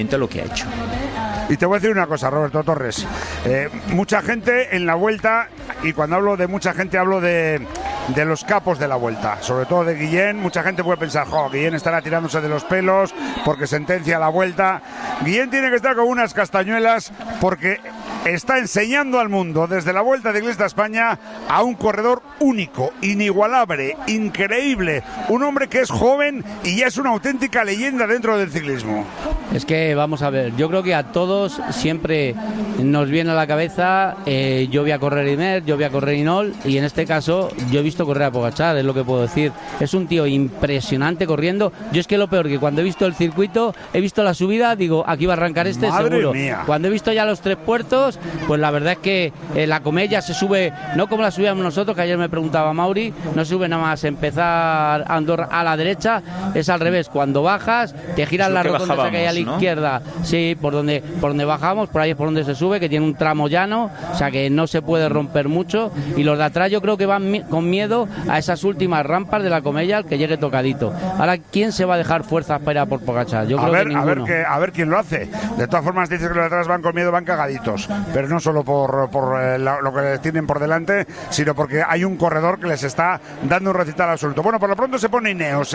lo que ha hecho. Y te voy a decir una cosa, Roberto Torres. Mucha gente en la Vuelta, y cuando hablo de mucha gente hablo de los capos de la Vuelta, sobre todo de Guillén. Mucha gente puede pensar, Guillén estará tirándose de los pelos porque sentencia la Vuelta. Guillén tiene que estar con unas castañuelas porque está enseñando al mundo desde la Vuelta de Iglesia de España a un corredor único, inigualable, increíble, un hombre que es joven y ya es una auténtica leyenda dentro del ciclismo. Es que vamos a ver, yo creo que a todos siempre nos viene a la cabeza yo voy a correr Imer, yo voy a correr Inol, y en este caso yo he visto correr a Pogačar, es lo que puedo decir. Es un tío impresionante corriendo. Yo es que lo peor que cuando he visto el circuito, he visto la subida, digo, aquí va a arrancar este. Madre seguro. Mía. Cuando he visto ya los 3 puertos, pues la verdad es que la Comella se sube, no como la subíamos nosotros, que ayer me preguntaba Mauri, no sube nada más empezar Andorra a la derecha, es al revés. Cuando bajas, te giras la rotonda que hay a la izquierda, sí, por donde bajamos, por ahí es por donde se sube, que tiene un tramo llano, o sea que no se puede romper mucho, y los de atrás yo creo que van con miedo a esas últimas rampas de la Comella, al que llegue tocadito. Ahora, ¿quién se va a dejar fuerzas para ir a por Pogačar? Yo creo que ninguno. A ver quién lo hace. De todas formas, dices que los de atrás van con miedo, van cagaditos, pero no solo por lo que tienen por delante, sino porque hay un corredor que les está dando un recital absoluto. Bueno, por lo pronto se pone Ineos,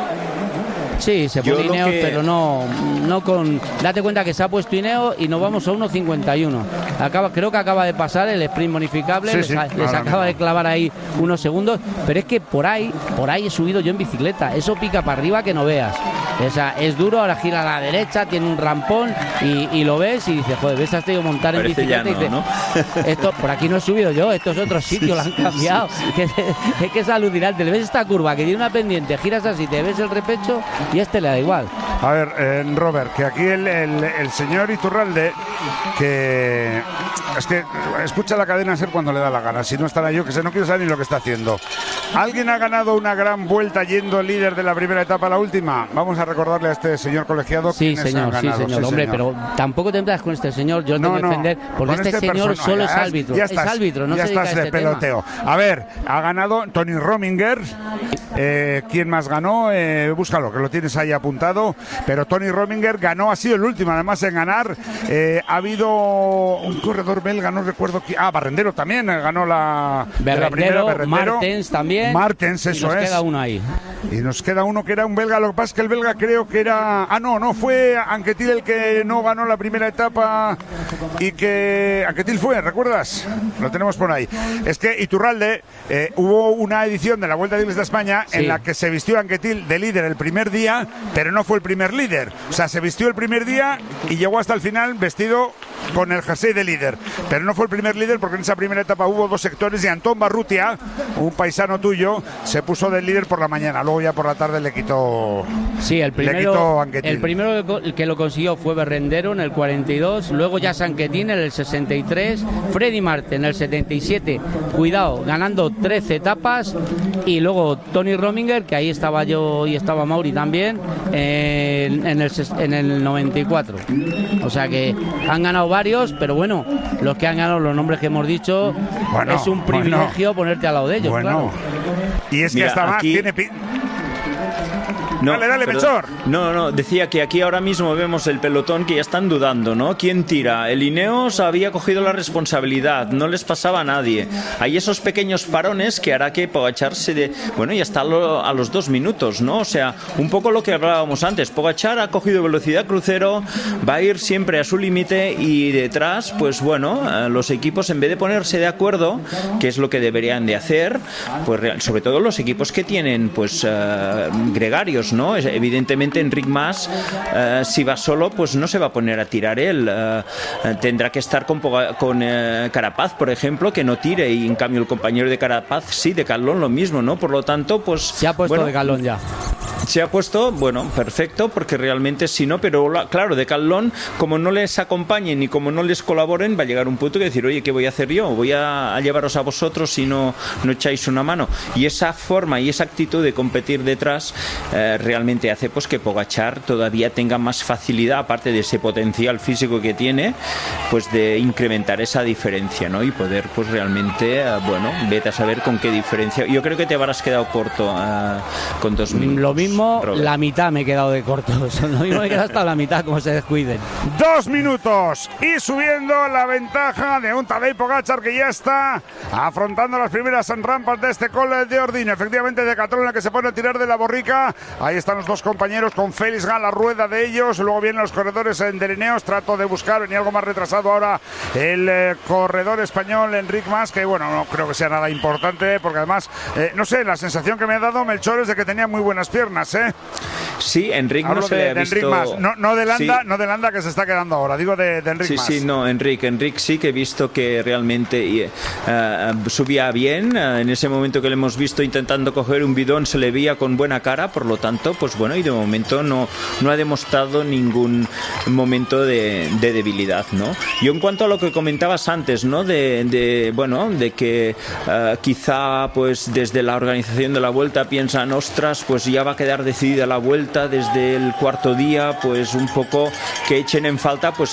Sí, se pone Ineos, pero no con... Date cuenta que se ha puesto Ineos y nos vamos a 1.51. Creo que acaba de pasar el sprint bonificable, les acaba de clavar ahí unos segundos, pero es que por ahí he subido yo en bicicleta, eso pica para arriba que no veas. O sea, es duro, ahora gira a la derecha, tiene un rampón y lo ves y dices, joder, ves a este montar en bicicleta llano, y dices, ¿no? Esto, por aquí no he subido yo, esto es otro sitio, lo han cambiado. Sí. Es que es alucinante, le ves esta curva que tiene una pendiente, giras así, te ves el repecho y le da igual. A ver, Robert, que aquí el señor Iturralde, que es que escucha la cadena SER cuando le da la gana, si no estará yo, que no quiero saber ni lo que está haciendo. ¿Alguien ha ganado una gran vuelta yendo líder de la primera etapa a la última? Vamos a recordarle a este señor colegiado. Sí, señor, hombre, señor. Pero tampoco te metas con este señor, yo tengo que defender, porque este señor solo es árbitro. Ya estás, es árbitro, no ya se dedica estás a de peloteo. Tema. A ver, ha ganado Tony Rominger. ¿Quién más ganó? Búscalo, que lo tienes ahí apuntado. Pero Tony Rominger ganó, ha sido el último además en ganar. Ha habido un corredor belga, no recuerdo quién. Barrendero también ganó la primera. Martens también. Martens, eso es. Nos queda uno ahí. Y nos queda uno que era un belga. Lo que pasa es que el belga creo que era... no fue Anquetil el que no ganó la primera etapa. Y que... Anquetil fue, ¿recuerdas? Lo tenemos por ahí. Es que Iturralde, hubo una edición de la Vuelta de Iglesia de España en la que se vistió Anquetil de líder el primer día, pero no fue el primer líder. O sea, se vistió el primer día y llegó hasta el final vestido con el jersey de líder, pero no fue el primer líder porque en esa primera etapa hubo 2 sectores y Antón Barrutia, un paisano tuyo, se puso del líder por la mañana, luego ya por la tarde le quitó. Sí, el primero que lo consiguió fue Berrendero en el 42, luego ya Sanquetín en el 63, Freddy Martin en el 77, cuidado, ganando 13 etapas, y luego Tony Rominger, que ahí estaba yo y estaba Mauri también, en el 94. O sea que han ganado varios, pero bueno, los que han ganado los nombres que hemos dicho, es un privilegio ponerte al lado de ellos. Claro. Y es que hasta más tiene... Dale, Melchor. No, decía que aquí ahora mismo vemos el pelotón que ya están dudando, ¿no? ¿Quién tira? El Ineos había cogido la responsabilidad, no les pasaba a nadie. Hay esos pequeños parones que hará que Pogačar ya está a los 2 minutos, ¿no? O sea, un poco lo que hablábamos antes. Pogačar ha cogido velocidad crucero, va a ir siempre a su límite y detrás, pues bueno, los equipos en vez de ponerse de acuerdo, que es lo que deberían de hacer, pues sobre todo los equipos que tienen, pues gregarios, ¿no? Evidentemente Enric Mas, si va solo, pues no se va a poner a tirar él, tendrá que estar con Carapaz, por ejemplo, que no tire, y en cambio el compañero de Carapaz sí, de Calón lo mismo, ¿no? Por lo tanto, pues se ha puesto de Calón ya. Se ha puesto, perfecto, porque realmente sí, ¿no? Pero claro, de Calón, como no les acompañen y como no les colaboren, va a llegar un punto que decir, oye, ¿qué voy a hacer yo? Voy a llevaros a vosotros si no echáis una mano. Y esa forma y esa actitud de competir detrás realmente hace pues que Pogačar todavía tenga más facilidad, aparte de ese potencial físico que tiene, pues de incrementar esa diferencia, ¿no? Y poder pues realmente, vete a saber con qué diferencia. Yo creo que te habrás quedado corto con 2 minutos. Lo mismo mismo Robert. la mitad me he quedado de cortos. Lo mismo me he quedado hasta la mitad, como se descuiden. 2 minutos y subiendo la ventaja de un Tadej Pogačar que ya está afrontando las primeras rampas de este Col de Ordine. Efectivamente, Decathlon en el que se pone a tirar de la borrica. Ahí están los dos compañeros con Félix Gall a rueda de ellos. Luego vienen los corredores de Ineos. Trato de buscar, venía algo más retrasado ahora el corredor español Enric Mas, que bueno, no creo que sea nada importante, porque además, no sé, la sensación que me ha dado Melchor es de que tenía muy buenas piernas, ¿eh? Sí, Enric no se le ha visto... Enric Mas, no de Landa, sí. No de Landa que se está quedando ahora, digo de Enric Mas. Sí, no, Enric sí que he visto que realmente subía bien. En ese momento que le hemos visto intentando coger un bidón se le veía con buena cara, por lo tanto, pues bueno, y de momento no ha demostrado ningún momento de debilidad, ¿no? Yo en cuanto a lo que comentabas antes, ¿no? De que quizá pues desde la organización de la Vuelta piensan, ostras, pues ya va a quedar decidida la Vuelta desde el cuarto día, pues un poco que echen en falta pues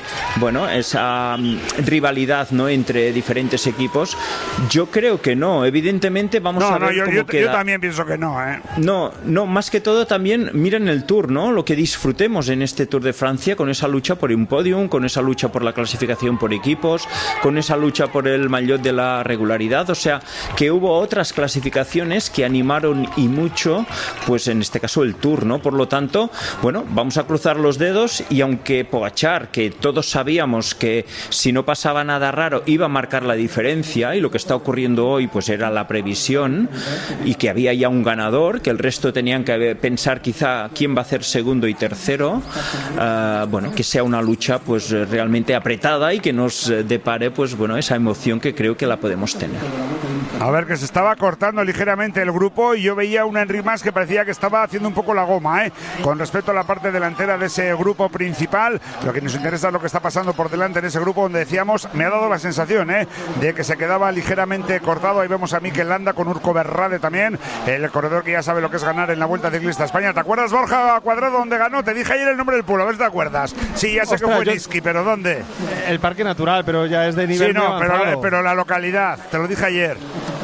esa rivalidad, ¿no? Entre diferentes equipos. Yo creo que no, evidentemente vamos a ver cómo queda. Yo también pienso que no, ¿eh? No, más que todo también miren el Tour, ¿no? Lo que disfrutemos en este Tour de Francia con esa lucha por un podium, con esa lucha por la clasificación por equipos, con esa lucha por el maillot de la regularidad, o sea, que hubo otras clasificaciones que animaron y mucho, pues en este caso el Tour, ¿no? Por lo tanto, bueno, vamos a cruzar los dedos y aunque Pogačar, que todos sabíamos que si no pasaba nada raro iba a marcar la diferencia y lo que está ocurriendo hoy pues era la previsión y que había ya un ganador, que el resto tenían que pensar quizá quién va a hacer segundo y tercero, que sea una lucha pues realmente apretada y que nos depare pues bueno esa emoción que creo que la podemos tener. A ver, que se estaba cortando ligeramente el grupo y yo veía un Enric Mas que parecía que estaba haciendo un poco la goma, con respecto a la parte delantera de ese grupo principal. Lo que nos interesa es lo que está pasando por delante en ese grupo donde decíamos, me ha dado la sensación de que se quedaba ligeramente cortado. Ahí vemos a Mikel Landa con Urco Berrade también, el corredor que ya sabe lo que es ganar en la Vuelta Ciclista a España. ¿Te acuerdas, Borja Cuadrado, dónde ganó? Te dije ayer el nombre del pueblo, a ver si te acuerdas. Sí, ya sé que fue Niski, pero ¿dónde? El Parque Natural, pero ya es de nivel sí, no, pero la localidad, te lo dije ayer.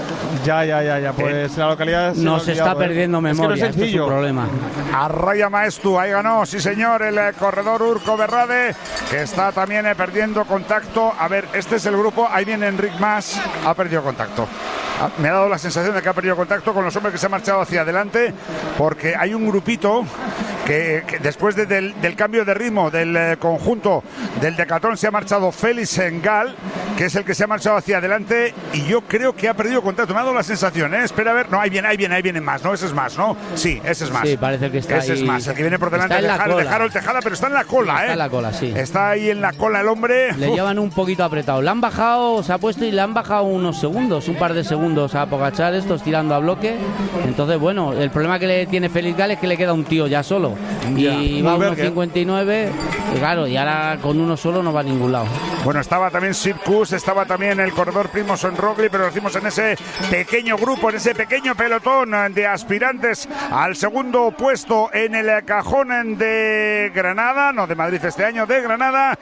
Ya, pues la localidad nos está perdiendo memoria, es que no es esto es un problema. Arraya Maestu, ahí ganó, sí señor, el corredor Urco Berrade, que está también perdiendo contacto. A ver, este es el grupo, ahí viene Enric Mas, ha perdido contacto. Me ha dado la sensación de que ha perdido contacto con los hombres que se han marchado hacia adelante, porque hay un grupito que después del cambio de ritmo del conjunto del Decathlon se ha marchado Félix Gall, que es el que se ha marchado hacia adelante, y yo creo que ha perdido contacto. Me ha dado la sensación, espera a ver, no, ahí viene más, ¿no? Ese es más, ¿no? Sí, ese es más. Sí, parece que está ese ahí. es más, el que viene por delante de Harold Tejada, pero está en la cola, Está en la cola, sí. Está ahí en la cola el hombre. Le llevan un poquito apretado. Le han bajado, se ha puesto y le han bajado unos segundos, un par de segundos a Pogačar, estos tirando a bloque. Entonces, bueno, el problema que le tiene Félix Gall es que le queda un tío ya solo. Y va a 1.59, y claro, y ahora con uno solo no va a ningún lado. Bueno, estaba también Sipkus, estaba también el corredor Primož Roglič, pero lo decimos en ese pequeño grupo, en ese pequeño pelotón de aspirantes al segundo puesto en el cajón de Granada, no de Madrid este año, de Granada.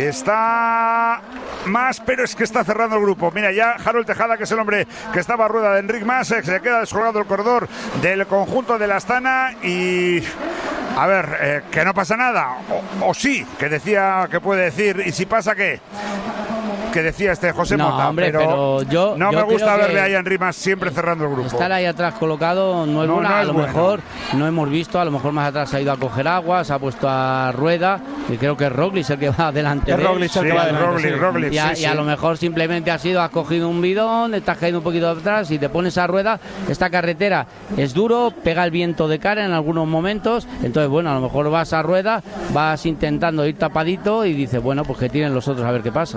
Está Mas, pero es que está cerrando el grupo. Mira, ya Harold Tejada, que es el hombre que estaba a rueda de Enric Mas, se queda descolgado el corredor del conjunto de la Astana y... A ver, que no pasa nada, o sí, que decía, que puede decir, y si pasa, ¿qué? Que decía José Mota, hombre, pero yo me gusta verle ahí a Enric Mas siempre cerrando el grupo. Estar ahí atrás colocado no es bueno, a lo mejor no hemos visto, a lo mejor más atrás ha ido a coger agua, se ha puesto a rueda, y creo que es Roglič el que va adelante. Es Roglič el que va adelante. Roglič, y a lo mejor simplemente ha sido, has cogido un bidón, estás cayendo un poquito atrás y te pones a rueda. Esta carretera es duro, pega el viento de cara en algunos momentos, entonces bueno, a lo mejor vas a rueda, vas intentando ir tapadito y dices, bueno, pues que tienen los otros a ver qué pasa.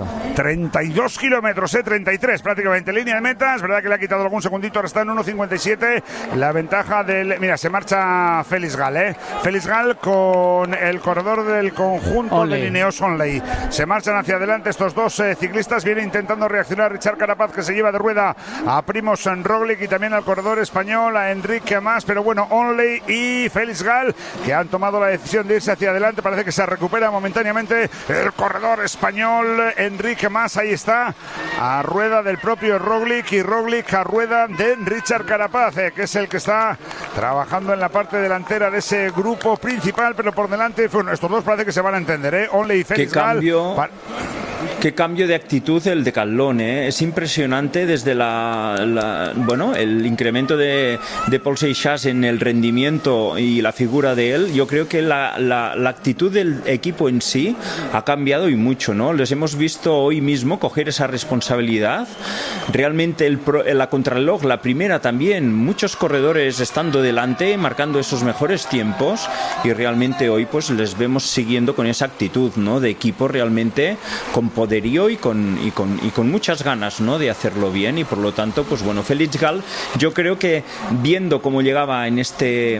32 kilómetros, 33 prácticamente línea de meta. Es verdad que le ha quitado algún segundito, ahora está en 1.57. La ventaja del... Mira, se marcha Félix Gall, Félix Gall con el corredor del conjunto conjunto de Ineos Onley. Se marchan hacia adelante estos dos ciclistas. Viene intentando reaccionar Richard Carapaz, que se lleva de rueda a Primož Roglic y también al corredor español, a Enric Mas. Pero bueno, Onley y Félix Gall, que han tomado la decisión de irse hacia adelante. Parece que se recupera momentáneamente el corredor español Enric Mas. Ahí está, a rueda del propio Roglic, y Roglic a rueda de Richard Carapaz, que es el que está trabajando en la parte delantera de ese grupo principal. Pero por delante, bueno, estos dos parece que se van a entender, Onley y Félix Gall. Qué cambio de actitud el de Decathlon, Es impresionante desde el incremento de Paul Seixas en el rendimiento y la figura de él. Yo creo que la actitud del equipo en sí ha cambiado y mucho, ¿no? Les hemos visto hoy mismo coger esa responsabilidad. Realmente la contrarreloj, la primera también, muchos corredores estando delante, marcando esos mejores tiempos, y realmente hoy pues les vemos siguiendo con esa actitud, ¿no? De equipo realmente con poderío y con muchas ganas, ¿no? De hacerlo bien. Y por lo tanto, pues bueno, Félix Gall, yo creo que viendo cómo llegaba en este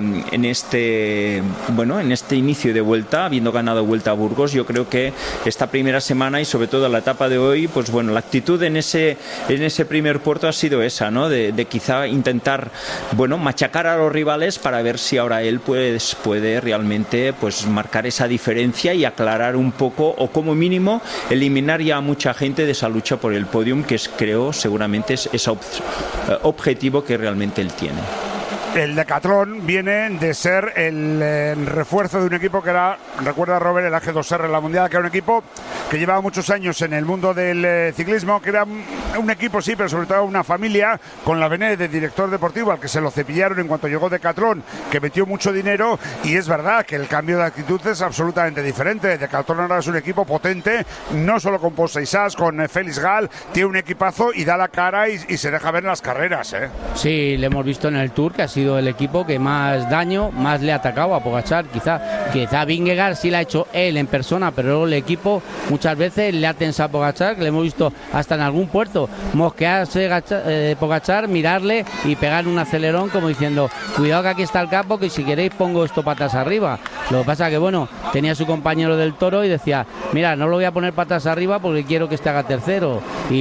inicio de vuelta, habiendo ganado Vuelta a Burgos, yo creo que esta primera semana y sobre todo la etapa de hoy, pues bueno, la actitud en ese primer puerto ha sido esa, ¿no? De quizá intentar, bueno, machacar a los rivales para ver si ahora él puede realmente pues marcar esa diferencia y aclarar un poco, o como mínimo eliminar ya a mucha gente de esa lucha por el podium, que creo seguramente es ese objetivo que realmente él tiene. El Decathlon viene de ser el refuerzo de un equipo que era, recuerda Robert, el AG2R en la Mundial, que era un equipo que llevaba muchos años en el mundo del ciclismo, que era un equipo, sí, pero sobre todo una familia, con la vene de director deportivo, al que se lo cepillaron en cuanto llegó Decathlon, que metió mucho dinero. Y es verdad que el cambio de actitud es absolutamente diferente. Decathlon ahora es un equipo potente, no solo con Paul Seixas, con Félix Gall, tiene un equipazo y da la cara y se deja ver en las carreras, Sí, le hemos visto en el Tour que ha sido el equipo que más daño, más le ha atacado a Pogačar. Quizá Vingegaard sí la ha hecho él en persona, pero luego el equipo muchas veces le ha tensado a Pogačar, que le hemos visto hasta en algún puerto mosquearse Pogačar, mirarle y pegarle un acelerón como diciendo, cuidado que aquí está el capo, que si queréis pongo esto patas arriba. Lo que pasa que bueno, tenía a su compañero del Toro y decía, mira, no lo voy a poner patas arriba porque quiero que este haga tercero,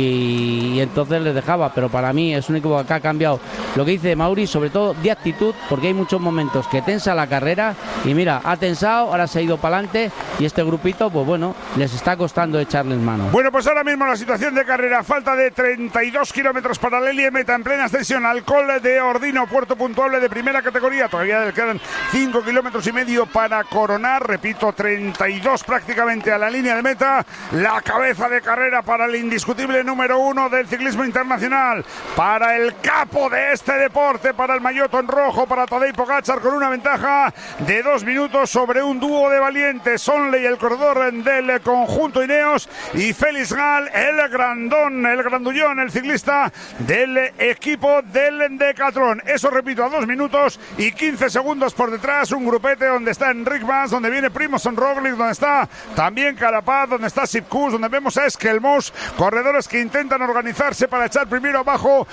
y entonces les dejaba. Pero para mí es un equipo que ha cambiado, lo que dice Mauri, sobre todo de actitud, porque hay muchos momentos que tensa la carrera y mira, ha tensado, ahora se ha ido para adelante, y este grupito, pues bueno, les está costando echarles mano. Bueno, pues ahora mismo la situación de carrera, falta de 32 kilómetros para la línea de meta en plena ascensión al Col de Ordino, puerto puntuable de primera categoría. Todavía le quedan 5 kilómetros y medio para coronar, repito, 32 prácticamente a la línea de meta. La cabeza de carrera para el indiscutible número 1 del ciclismo internacional, para el capo de este deporte, para el maillot en rojo, para Tadej Pogačar, con una ventaja de 2 minutos sobre un dúo de valientes, Onley, el corredor del conjunto Ineos, y Félix Gall, el grandullón, el ciclista del equipo del Decathlon. Eso, repito, a 2 minutos y 15 segundos por detrás, un grupete donde está Enric Mas, donde viene Primož Roglic, donde está también Carapaz, donde está Sipkus, donde vemos a Esquelmos, corredores que intentan organizarse para echar primero abajo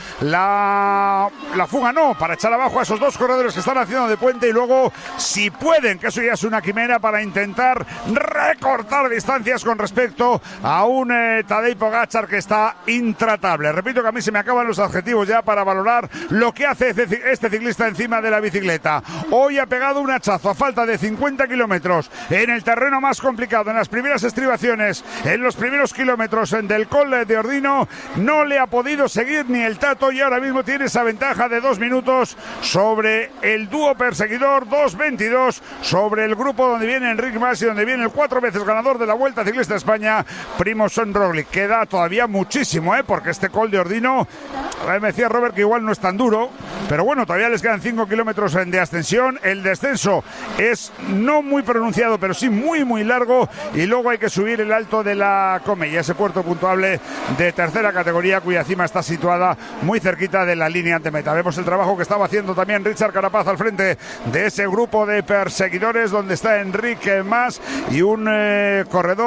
la fuga, para echar abajo a esos dos corredores que están haciendo de puente, y luego, si pueden, que eso ya es una quimera, para intentar recortar distancias con respecto a un Tadej Pogačar que está intratable. Repito que a mí se me acaban los adjetivos ya para valorar lo que hace este ciclista encima de la bicicleta. Hoy ha pegado un hachazo a falta de 50 kilómetros en el terreno más complicado, en las primeras estribaciones, en los primeros kilómetros del Col de Ordino. No le ha podido seguir ni el Tato, y ahora mismo tiene esa ventaja de 2 minutos sobre el dúo perseguidor, 2:22 sobre el grupo donde viene Enric Mas y donde viene el 4 veces ganador de la Vuelta Ciclista a España, Primož Roglic. Queda todavía muchísimo, porque este Col de Ordino, me decía Robert que igual no es tan duro, pero bueno, todavía les quedan 5 kilómetros de ascensión. El descenso es no muy pronunciado, pero sí muy muy largo, y luego hay que subir el Alto de la Comella, ese puerto puntuable de tercera categoría, cuya cima está situada muy cerquita de la línea de meta. Vemos el trabajo que estaba haciendo también Richard Carapaz al frente de ese grupo de perseguidores, donde está Enric Mas y un corredor, Primož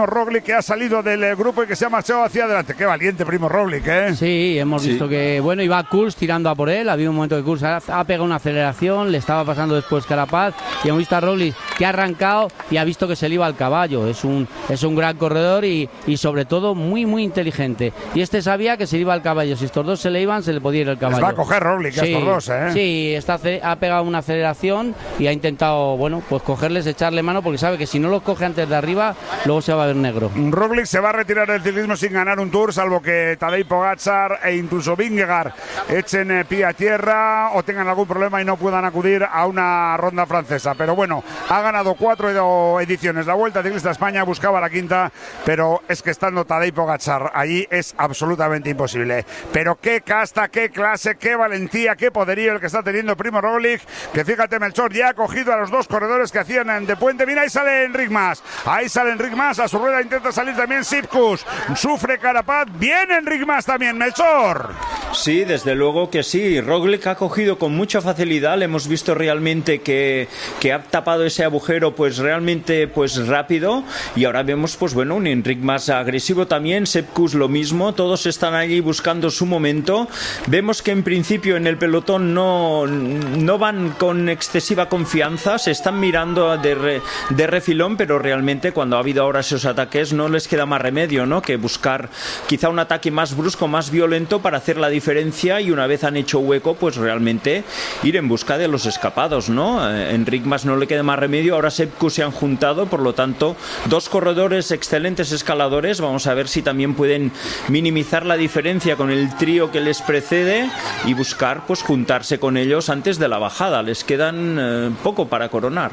Primo Roglic, que ha salido del grupo y que se ha marchado hacia adelante. Qué valiente Primo Roglic, ¿eh? Sí, hemos visto que, bueno, iba Kuls tirando a por él. Ha habido un momento que Kuls ha pegado una aceleración, le estaba pasando después Carapaz, y hemos visto a Roglic que ha arrancado y ha visto que se le iba al caballo. Es un gran corredor y sobre todo muy, muy inteligente. Y este sabía que se le iba al caballo. Si estos dos se le iban, se le podía ir el caballo. Les va a coger Roglic a estos dos, ¿eh? Sí, ha pegado una aceleración y ha intentado, bueno, pues cogerles, echarle mano, porque sabe que si no los coge antes de arriba, luego se va a ver negro. Roglic se va a retirar del ciclismo sin ganar un Tour, salvo que Tadej Pogačar e incluso Vingegaard echen pie a tierra o tengan algún problema y no puedan acudir a una ronda francesa. Pero bueno, ha ganado 4 ediciones. La Vuelta Ciclista a España, buscaba la quinta, pero es que estando Tadej Pogačar allí es absolutamente imposible. Pero qué casta, qué clase, qué valentía, qué poderío el que está teniendo Primo Roglic, que fíjate, Melchor, ya ha cogido a los dos corredores que hacían de puente. Mira, ahí sale Enric Mas, a su rueda intenta salir también Sipkus, sufre Carapaz, viene Enric Mas también, Melchor. Sí, desde luego que sí. Roglic ha cogido con mucha facilidad. Le hemos visto realmente que ha tapado ese agujero pues realmente pues rápido. Y ahora vemos pues bueno un Enric Mas agresivo también. Sepp Kuss lo mismo. Todos están ahí buscando su momento. Vemos que en principio en el pelotón no van con excesiva confianza. Se están mirando de refilón, pero realmente cuando ha habido ahora esos ataques no les queda más remedio, ¿no?, que buscar quizá un ataque más brusco, más violento para hacer la diferencia, y una vez han hecho hueco pues realmente ir en busca de los escapados, ¿no? Enric Mas no le queda más remedio. Ahora Sepp Kuss se han juntado, por lo tanto dos corredores excelentes escaladores. Vamos a ver si también pueden minimizar la diferencia con el trío que les precede y buscar pues juntarse con ellos antes de la bajada. Les quedan poco para coronar.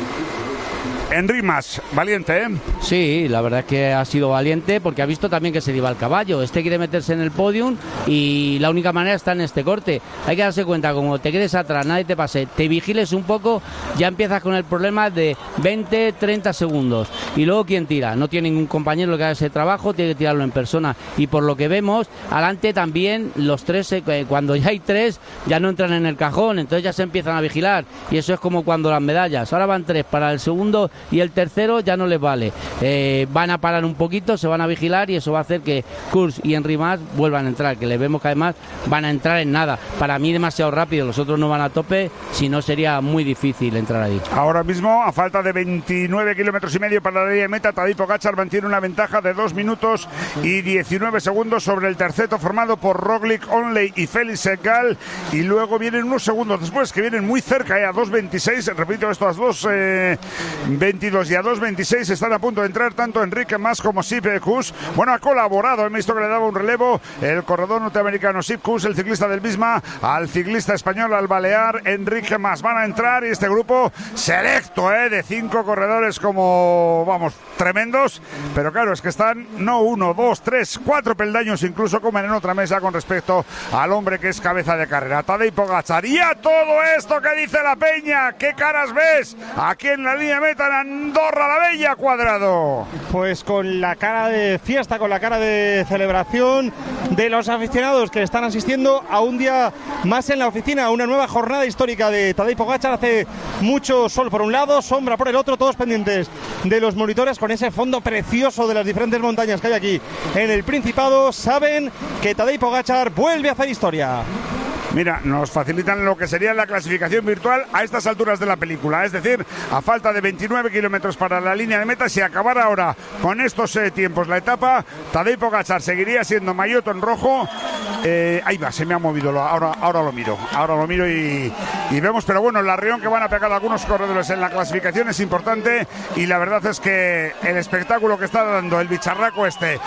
Enric Mas, valiente, ¿eh? Sí, la verdad es que ha sido valiente porque ha visto también que se le iba al caballo. Este quiere meterse en el podium y la única manera está en este corte. Hay que darse cuenta, como te quedes atrás, nadie te pase, te vigiles un poco, ya empiezas con el problema de 20, 30 segundos. Y luego, ¿quién tira? No tiene ningún compañero que haga ese trabajo, tiene que tirarlo en persona. Y por lo que vemos, adelante también los tres, cuando ya hay tres, ya no entran en el cajón, entonces ya se empiezan a vigilar. Y eso es como cuando las medallas. Ahora van 3 para el segundo y el tercero ya no les vale. Van a parar un poquito, se van a vigilar y eso va a hacer que Kuss y Enric Mas vuelvan a entrar, que les vemos que además van a entrar en nada. Para mí demasiado rápido, los otros no van a tope, si no sería muy difícil entrar ahí. Ahora mismo, a falta de 29 kilómetros y medio para la línea de meta, Tadej Pogačar mantiene una ventaja de 2 minutos y 19 segundos sobre el terceto formado por Roglic, Onley y Félix Segal, y luego vienen unos segundos después que vienen muy cerca, a 2.26, repito, estos 2.22 y a 2.26 están a punto de entrar tanto Enric Mas como Sepp Kuss. Bueno, ha colaborado, he visto que le daba un relevo el corredor norteamericano Sepp Kuss, el ciclista del Visma, al ciclista español, al balear Enric Mas. Van a entrar y este grupo selecto, de 5 corredores como, vamos, tremendos, pero claro, es que están no 1, 2, 3, 4 peldaños incluso, como en otra mesa con respecto al hombre que es cabeza de carrera, Tadej Pogačar. Y a todo esto que dice la peña, ¿qué caras ves aquí en la línea meta en Andorra la Bella, Cuadrado? Pues con la cara de fiesta, con la cara de celebración de los aficionados que están asistiendo a un día más en la oficina, a una nueva jornada histórica de Tadej Pogačar. Hace mucho sol por un lado, sombra por el otro, todos pendientes de los monitores con ese fondo precioso de las diferentes montañas que hay aquí en el Principado. Saben que Tadej Pogačar vuelve a hacer historia. Mira, nos facilitan lo que sería la clasificación virtual a estas alturas de la película, es decir, a falta de 29 kilómetros para la línea de meta. Si acabara ahora con estos tiempos la etapa, Tadej Pogačar seguiría siendo maillot en rojo. Ahí va, se me ha movido, ahora lo miro y vemos, pero bueno, el arreón que van a pegar algunos corredores en la clasificación es importante, y la verdad es que el espectáculo que está dando el bicharraco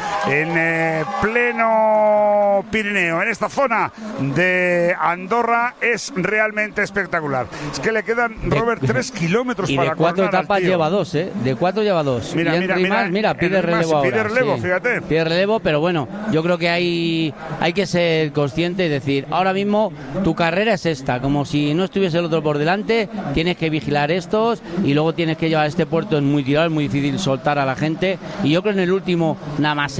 en pleno Pirineo, en esta zona de Andorra, es realmente espectacular. Es que le quedan, Robert, 3 kilómetros para coronar. Y de 4 etapas lleva 2, De 4 lleva 2. Mira, pide relevo ahora. Pide relevo, sí. Fíjate. Pide relevo, pero bueno, yo creo que hay que ser consciente y decir, ahora mismo tu carrera es esta, como si no estuviese el otro por delante, tienes que vigilar estos y luego tienes que llevar este puerto en muy tirado, es muy difícil soltar a la gente, y yo creo que en el último nada más se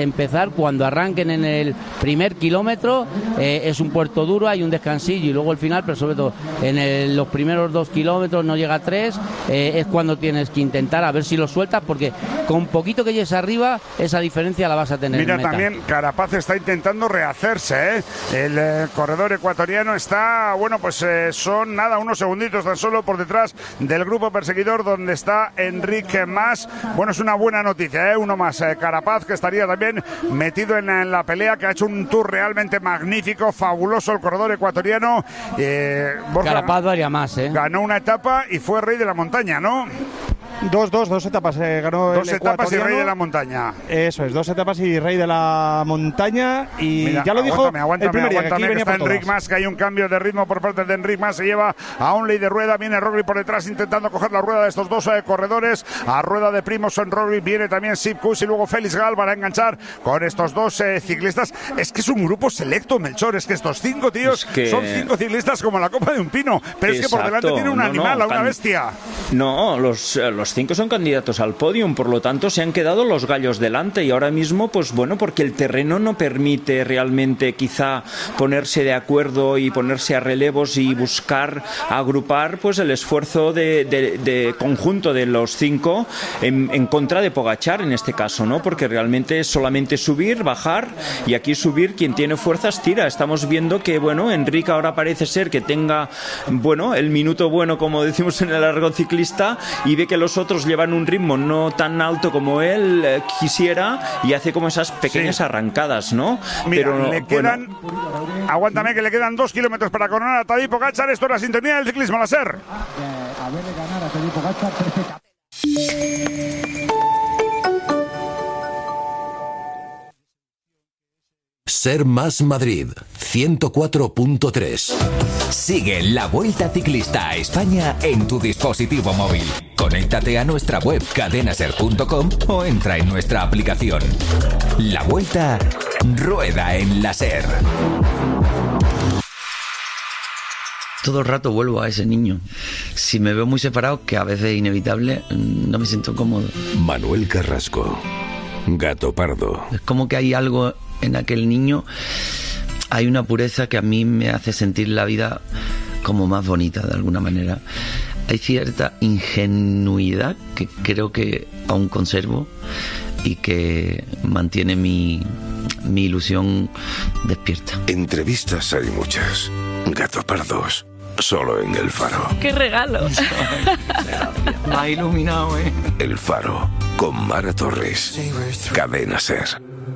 empezar cuando arranquen en el primer kilómetro. Es un puerto duro, hay un descansillo y luego el final, pero sobre todo en los primeros 2 kilómetros, no llega a 3, es cuando tienes que intentar a ver si lo sueltas, porque con poquito que llegues arriba, esa diferencia la vas a tener. Mira, en meta. también Carapaz está intentando rehacerse, ¿eh? El corredor ecuatoriano está, bueno, pues son unos segunditos tan solo por detrás del grupo perseguidor donde está Enric Mas. Bueno, es una buena noticia, ¿eh? Uno más, Carapaz, que estaría también metido en la pelea, que ha hecho un tour realmente magnífico, fabuloso el corredor ecuatoriano. Borja, Carapaz varía más, ¿eh? ganó una etapa y fue rey de la montaña, ¿no? Dos etapas ganó Dos el etapas y ecuatoriano. rey de la montaña. Eso es, 2 etapas y rey de la montaña. Y mira, ya lo dijo el primer día, que aquí que venía está por Enric todas. Mas, que hay un cambio de ritmo por parte de Enric Mas, se lleva a un ley de rueda, viene Roglic por detrás intentando coger la rueda de estos dos corredores, a rueda de Primož Roglic, viene también Sepp Kuss y luego Félix Gal para enganchar con estos dos ciclistas. Es que es un grupo selecto, Melchor, es que estos 5 tíos son 5 ciclistas como la copa de un pino, pero es que por delante tiene un animal, una bestia. No, los 5 son candidatos al podium, por lo tanto se han quedado los gallos delante y ahora mismo, pues bueno, porque el terreno no permite realmente quizá ponerse de acuerdo y ponerse a relevos y buscar agrupar pues el esfuerzo de conjunto de los 5 en contra de Pogačar en este caso, ¿no? Porque realmente es solamente subir, bajar y aquí subir, quien tiene fuerzas tira. Estamos viendo que, bueno, Enric ahora parece ser que tenga, bueno, el minuto bueno, como decimos en el argot ciclista, y ve que los otros llevan un ritmo no tan alto como él quisiera y hace como esas pequeñas arrancadas, ¿no? Mira, pero le quedan, aguántame, que le quedan 2 kilómetros para coronar a Tadej Pogačar. Esto es la sintonía del ciclismo, la SER. A ver, ganar a Tadej Pogačar perfecta. Ser Más Madrid 104.3. Sigue la Vuelta Ciclista a España en tu dispositivo móvil. Conéctate a nuestra web cadenaser.com o entra en nuestra aplicación. La Vuelta rueda en la SER. Todo el rato vuelvo a ese niño. Si me veo muy separado, que a veces es inevitable, no me siento cómodo. Manuel Carrasco, Gato Pardo. Es como que hay algo en aquel niño, hay una pureza que a mí me hace sentir la vida como más bonita de alguna manera. Hay cierta ingenuidad que creo que aún conservo y que mantiene mi ilusión despierta. Entrevistas hay muchas. Gato Pardos, solo en El Faro. ¡Qué regalo! Me ha iluminado, ¿eh? El Faro, con Mara Torres. Cadena SER.